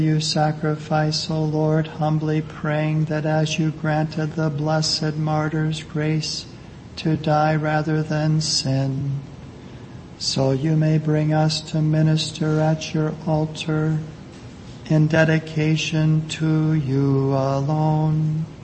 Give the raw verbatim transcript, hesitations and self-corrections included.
you sacrifice, O Lord, humbly praying that as you granted the blessed martyrs grace to die rather than sin, so you may bring us to minister at your altar in dedication to you alone.